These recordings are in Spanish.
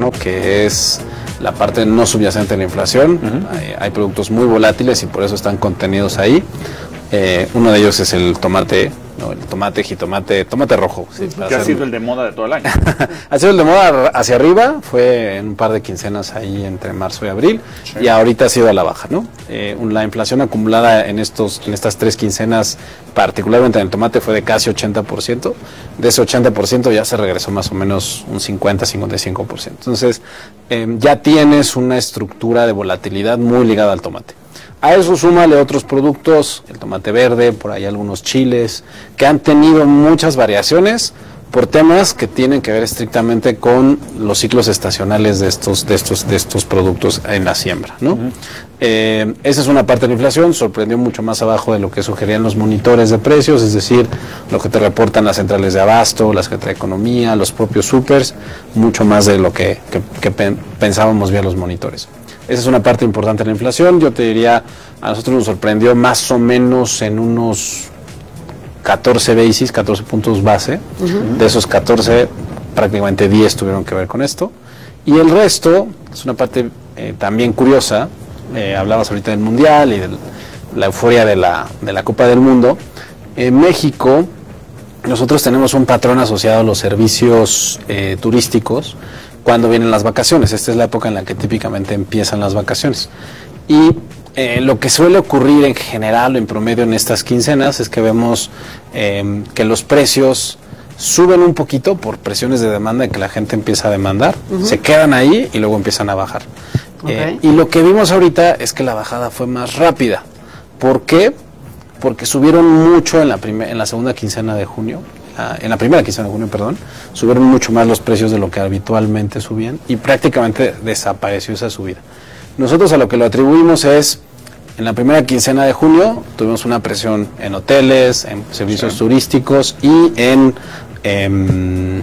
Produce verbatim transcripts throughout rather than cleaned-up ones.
¿no? Que es la parte no subyacente de la inflación. Uh-huh. hay, hay productos muy volátiles y por eso están contenidos ahí. Eh, uno de ellos es el tomate, ¿no? El tomate, jitomate, tomate rojo. Sí, que ha sido el de moda de todo el año. Ha sido el de moda hacia arriba, fue en un par de quincenas ahí entre marzo y abril, sí. Y ahorita ha sido a la baja, ¿no? Eh, la inflación acumulada en estos en estas tres quincenas, particularmente en el tomate, fue de casi ochenta por ciento. De ese ochenta por ciento ya se regresó más o menos un cincuenta a cincuenta y cinco por ciento. Entonces, eh, ya tienes una estructura de volatilidad muy ligada al tomate. A eso súmale otros productos, el tomate verde, por ahí algunos chiles, que han tenido muchas variaciones por temas que tienen que ver estrictamente con los ciclos estacionales de estos, de estos, de estos productos en la siembra, ¿no? Uh-huh. Eh, esa es una parte de la inflación, sorprendió mucho más abajo de lo que sugerían los monitores de precios, es decir, lo que te reportan las centrales de abasto, la Secretaría de Economía, los propios supers, mucho más de lo que, que, que pen, pensábamos vía los monitores. Esa es una parte importante de la inflación. Yo te diría, a nosotros nos sorprendió más o menos en unos catorce basis, catorce puntos base. Uh-huh. De esos catorce, prácticamente diez tuvieron que ver con esto. Y el resto, es una parte eh, también curiosa. Eh, hablabas ahorita del Mundial y de la euforia de la, de la Copa del Mundo. En México, nosotros tenemos un patrón asociado a los servicios eh, turísticos cuando vienen las vacaciones. Esta es la época en la que típicamente empiezan las vacaciones. Y eh, lo que suele ocurrir en general o en promedio en estas quincenas es que vemos eh, que los precios suben un poquito por presiones de demanda y que la gente empieza a demandar, uh-huh. Se quedan ahí y luego empiezan a bajar. Okay. Eh, y lo que vimos ahorita es que la bajada fue más rápida. ¿Por qué? Porque subieron mucho en la, primer, en la segunda quincena de junio. En la primera quincena de junio, perdón, subieron mucho más los precios de lo que habitualmente subían y prácticamente desapareció esa subida. Nosotros a lo que lo atribuimos es, en la primera quincena de junio tuvimos una presión en hoteles, en servicios sí. turísticos y en, en,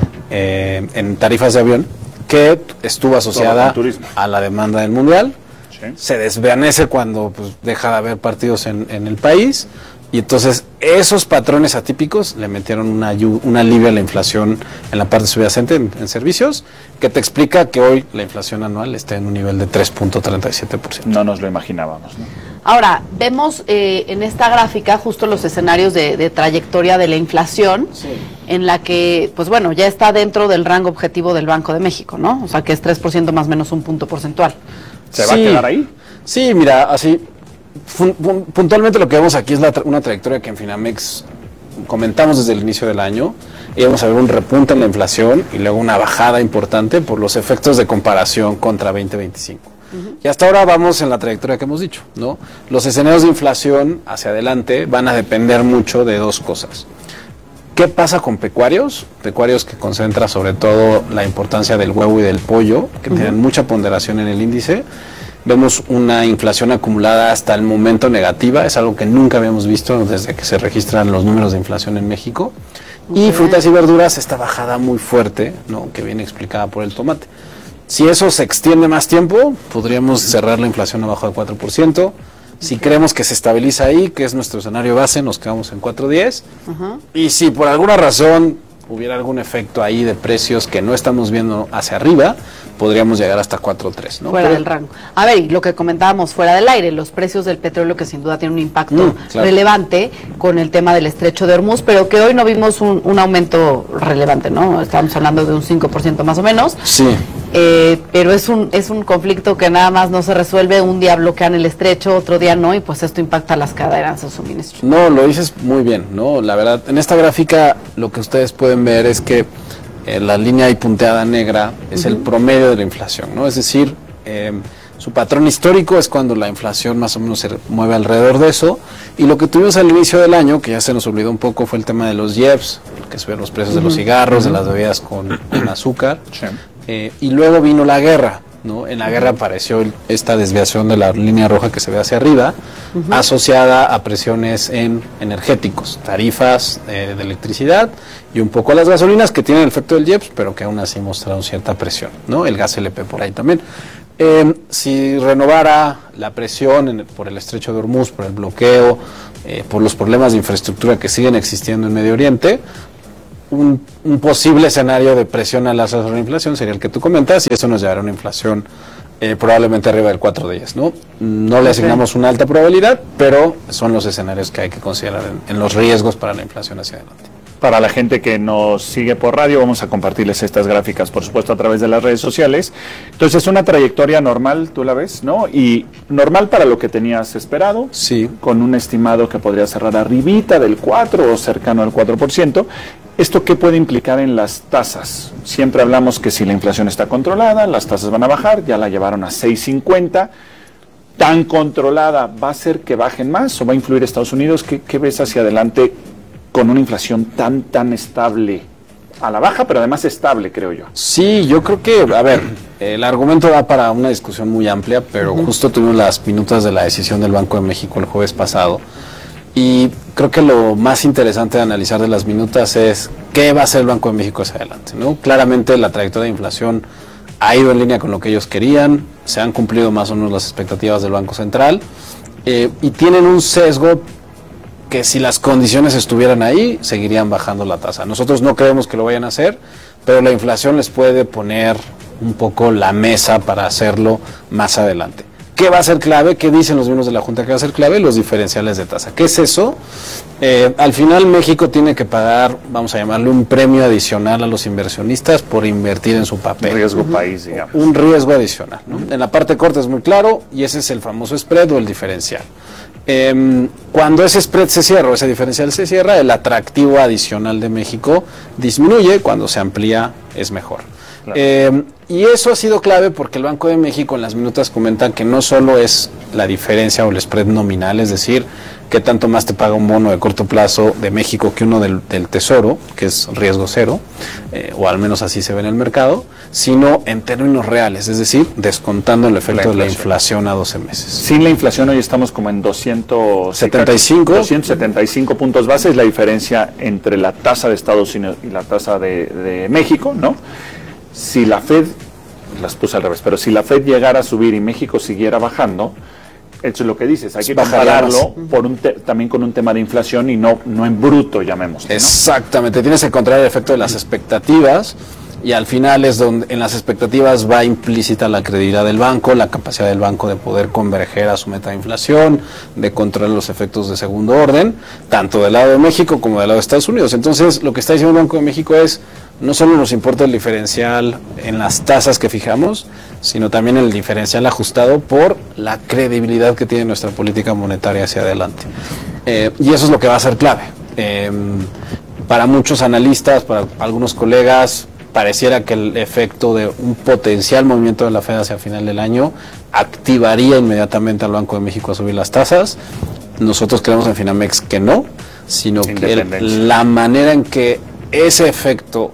eh, en tarifas de avión, que estuvo asociada a la demanda del Mundial. Sí. Se desvanece cuando pues, deja de haber partidos en, en el país. Y entonces esos patrones atípicos le metieron una, una alivio a la inflación en la parte subyacente en, en servicios, que te explica que hoy la inflación anual está en un nivel de tres punto treinta y siete por ciento. No nos lo imaginábamos, ¿no? Ahora, vemos eh, en esta gráfica justo los escenarios de, de trayectoria de la inflación, sí. En la que, pues bueno, ya está dentro del rango objetivo del Banco de México, ¿no? O sea, que es tres por ciento más o menos un punto porcentual. ¿Se sí. va a quedar ahí? Sí, mira, así... Puntualmente lo que vemos aquí es la tra- una trayectoria que en Finamex comentamos desde el inicio del año. Íbamos a ver un repunte en la inflación y luego una bajada importante por los efectos de comparación contra veinte veinticinco. Uh-huh. Y hasta ahora vamos en la trayectoria que hemos dicho, ¿no? Los escenarios de inflación hacia adelante van a depender mucho de dos cosas. ¿Qué pasa con pecuarios? Pecuarios que concentra sobre todo la importancia del huevo y del pollo, que uh-huh. tienen mucha ponderación en el índice. Vemos una inflación acumulada hasta el momento negativa, es algo que nunca habíamos visto desde que se registran los números de inflación en México. Okay. Y frutas y verduras, esta bajada muy fuerte, ¿no? Que viene explicada por el tomate. Si eso se extiende más tiempo, podríamos cerrar la inflación abajo de cuatro por ciento. Si okay. creemos que se estabiliza ahí, que es nuestro escenario base, nos quedamos en cuatro punto diez. Uh-huh. Y si por alguna razón hubiera algún efecto ahí de precios que no estamos viendo hacia arriba, podríamos llegar hasta cuatro punto tres, ¿no? Fuera Pero, del rango. A ver, y lo que comentábamos fuera del aire, los precios del petróleo que sin duda tienen un impacto mm, claro. relevante con el tema del estrecho de Hormuz, pero que hoy no vimos un, un aumento relevante, ¿no? Estamos hablando de un cinco por ciento más o menos. Sí. Eh, pero es un es un conflicto que nada más no se resuelve, un día bloquean el estrecho, otro día no, y pues esto impacta las cadenas de suministro. No, lo dices muy bien, ¿no? La verdad, en esta gráfica lo que ustedes pueden ver es que eh, la línea ahí punteada negra es uh-huh. el promedio de la inflación, ¿no? Es decir, eh, su patrón histórico es cuando la inflación más o menos se mueve alrededor de eso, y lo que tuvimos al inicio del año, que ya se nos olvidó un poco, fue el tema de los I E Ps, que subieron los precios uh-huh. de los cigarros, uh-huh. de las bebidas con, con azúcar. Sí. Eh, y luego vino la guerra, ¿no? En la guerra apareció el, esta desviación de la línea roja que se ve hacia arriba, uh-huh. asociada a presiones en energéticos, tarifas eh, de electricidad y un poco a las gasolinas, que tienen el efecto del I E P S, pero que aún así mostraron cierta presión, ¿no? El gas L P por ahí también. Eh, si renovara la presión en el, por el estrecho de Hormuz, por el bloqueo, eh, por los problemas de infraestructura que siguen existiendo en Medio Oriente, un, un posible escenario de presión al alza sobre la inflación sería el que tú comentas, y eso nos llevará a una inflación eh, probablemente arriba del cuatro días, ¿no? No le asignamos una alta probabilidad, pero son los escenarios que hay que considerar en, en los riesgos para la inflación hacia adelante. Para la gente que nos sigue por radio, vamos a compartirles estas gráficas, por supuesto, a través de las redes sociales. Entonces, una trayectoria normal, tú la ves, ¿no? Y normal para lo que tenías esperado. Sí. Con un estimado que podría cerrar arribita del cuatro o cercano al cuatro por ciento. ¿Esto qué puede implicar en las tasas? Siempre hablamos que si la inflación está controlada, las tasas van a bajar, ya la llevaron a seis cincuenta. ¿Tan controlada va a ser que bajen más o va a influir Estados Unidos? ¿Qué, qué ves hacia adelante con una inflación tan, tan estable? A la baja, pero además estable, creo yo. Sí, yo creo que, a ver, el argumento da para una discusión muy amplia, pero uh-huh. justo tuvimos las minutas de la decisión del Banco de México el jueves pasado, y creo que lo más interesante de analizar de las minutas es qué va a hacer el Banco de México hacia adelante, ¿no? Claramente la trayectoria de inflación ha ido en línea con lo que ellos querían, se han cumplido más o menos las expectativas del Banco Central, eh, y tienen un sesgo que si las condiciones estuvieran ahí, seguirían bajando la tasa. Nosotros no creemos que lo vayan a hacer, pero la inflación les puede poner un poco la mesa para hacerlo más adelante. ¿Qué va a ser clave? ¿Qué dicen los miembros de la Junta que va a ser clave? Los diferenciales de tasa. ¿Qué es eso? Eh, al final México tiene que pagar, vamos a llamarle un premio adicional a los inversionistas por invertir en su papel. Un riesgo uh-huh. país, digamos. Un riesgo adicional, ¿no? Uh-huh. En la parte corta es muy claro, y ese es el famoso spread o el diferencial. Eh, cuando ese spread se cierra o ese diferencial se cierra, el atractivo adicional de México disminuye, cuando se amplía es mejor. Claro. Eh, y eso ha sido clave porque el Banco de México en las minutas comentan que no solo es la diferencia o el spread nominal, es decir, que tanto más te paga un bono de corto plazo de México que uno del, del Tesoro, que es riesgo cero, eh, o al menos así se ve en el mercado, sino en términos reales, es decir, descontando el efecto la de la inflación a doce meses. Sin la inflación hoy estamos como en doscientos setenta y cinco. doscientos setenta y cinco puntos base, es la diferencia entre la tasa de Estados Unidos y la tasa de, de México, ¿no? Si la Fed, las puse al revés, pero si la Fed llegara a subir y México siguiera bajando, eso es lo que dices, hay que compararlo por un te, también con un tema de inflación y no, no en bruto, llamémoslo, ¿no? Exactamente, tienes que encontrar el efecto de las expectativas, y al final es donde en las expectativas va implícita la credibilidad del banco, la capacidad del banco de poder converger a su meta de inflación, de controlar los efectos de segundo orden, tanto del lado de México como del lado de Estados Unidos. Entonces, lo que está diciendo el Banco de México es, no solo nos importa el diferencial en las tasas que fijamos, sino también el diferencial ajustado por la credibilidad que tiene nuestra política monetaria hacia adelante. Eh, y eso es lo que va a ser clave. Eh, para muchos analistas, para algunos colegas, pareciera que el efecto de un potencial movimiento de la Fed hacia el final del año activaría inmediatamente al Banco de México a subir las tasas. Nosotros creemos en Finamex que no, sino que el, la manera en que ese efecto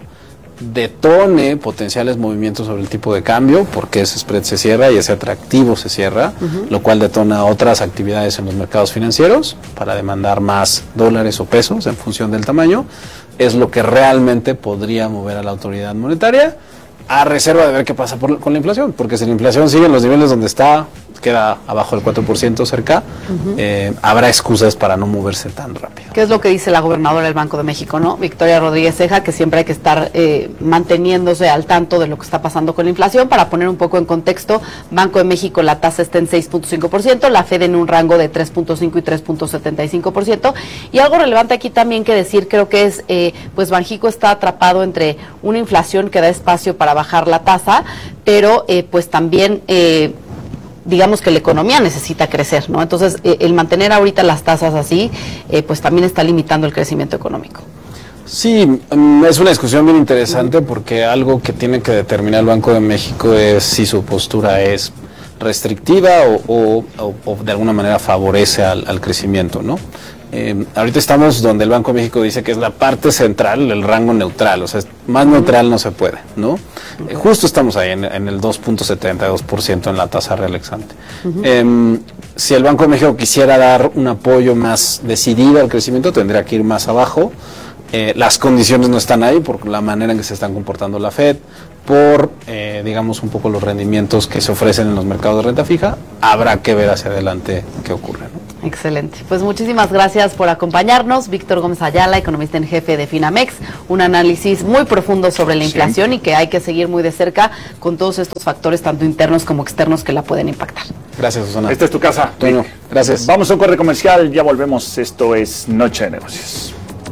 detone potenciales movimientos sobre el tipo de cambio, porque ese spread se cierra y ese atractivo se cierra, uh-huh. lo cual detona otras actividades en los mercados financieros para demandar más dólares o pesos en función del tamaño, es lo que realmente podría mover a la autoridad monetaria, a reserva de ver qué pasa por, con la inflación, porque si la inflación sigue en los niveles donde está, queda abajo del cuatro por ciento cerca, uh-huh. eh, habrá excusas para no moverse tan rápido. ¿Qué es lo que dice la gobernadora del Banco de México, no? Victoria Rodríguez Ceja, que siempre hay que estar eh, manteniéndose al tanto de lo que está pasando con la inflación. Para poner un poco en contexto, Banco de México la tasa está en seis punto cinco por ciento, la Fed en un rango de tres punto cinco y tres punto setenta y cinco por ciento. Y algo relevante aquí también que decir, creo que es, eh, pues Banxico está atrapado entre una inflación que da espacio para bajar la tasa, pero eh, pues también... Eh, digamos que la economía necesita crecer, ¿no? Entonces, eh, el mantener ahorita las tasas así, eh, pues también está limitando el crecimiento económico. Sí, um, es una discusión bien interesante porque algo que tiene que determinar el Banco de México es si su postura es restrictiva o, o, o, o de alguna manera favorece al, al crecimiento, ¿no? Eh, ahorita estamos donde el Banco de México dice que es la parte central, el rango neutral, o sea, más neutral no se puede, ¿no? Eh, justo estamos ahí en, en el dos punto setenta y dos por ciento en la tasa real ex ante. Uh-huh. Eh, si el Banco de México quisiera dar un apoyo más decidido al crecimiento, tendría que ir más abajo. Eh, las condiciones no están ahí por la manera en que se están comportando la Fed, por, eh, digamos, un poco los rendimientos que se ofrecen en los mercados de renta fija. Habrá que ver hacia adelante qué ocurre, ¿no? Excelente. Pues muchísimas gracias por acompañarnos. Víctor Gómez Ayala, economista en jefe de Finamex. Un análisis muy profundo sobre la inflación sí. y que hay que seguir muy de cerca con todos estos factores, tanto internos como externos, que la pueden impactar. Gracias, Susana. Esta es tu casa. Bueno, gracias. Vamos a un corte comercial, ya volvemos. Esto es Noche de Negocios.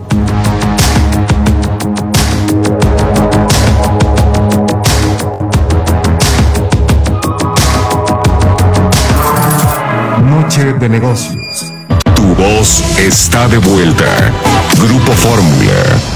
Noche de Negocios. Tu voz está de vuelta. Grupo Fórmula.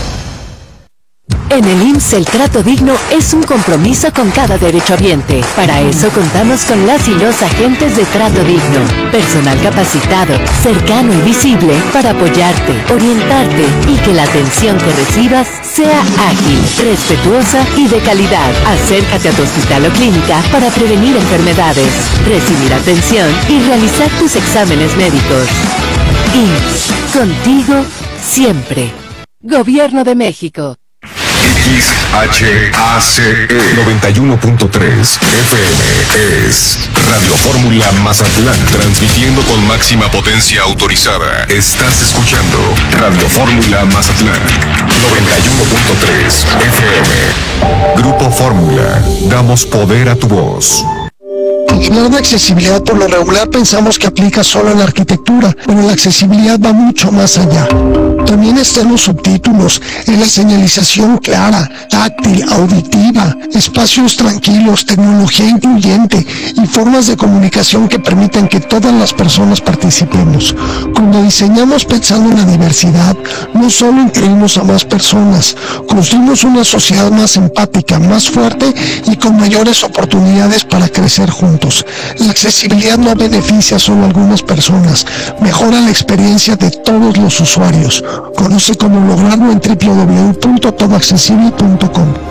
En el I M S S el trato digno es un compromiso con cada derechohabiente. Para eso contamos con las y los agentes de trato digno. Personal capacitado, cercano y visible para apoyarte, orientarte y que la atención que recibas sea ágil, respetuosa y de calidad. Acércate a tu hospital o clínica para prevenir enfermedades, recibir atención y realizar tus exámenes médicos. I M S S, contigo siempre. Gobierno de México. X H A C E noventa y uno punto tres F M es Radio Fórmula Mazatlán, transmitiendo con máxima potencia autorizada. Estás escuchando Radio Fórmula Mazatlán noventa y uno punto tres F M. Grupo Fórmula, damos poder a tu voz. Hablar de accesibilidad por lo regular pensamos que aplica solo en la arquitectura, pero la accesibilidad va mucho más allá. También están los subtítulos, en la señalización clara, táctil, auditiva, espacios tranquilos, tecnología incluyente y formas de comunicación que permiten que todas las personas participemos. Cuando diseñamos pensando en la diversidad, no solo incluimos a más personas, construimos una sociedad más empática, más fuerte y con mayores oportunidades para crecer juntos. La accesibilidad no beneficia solo a algunas personas, mejora la experiencia de todos los usuarios. Conoce cómo lograrlo en doble u doble u doble u punto todo accesible punto com.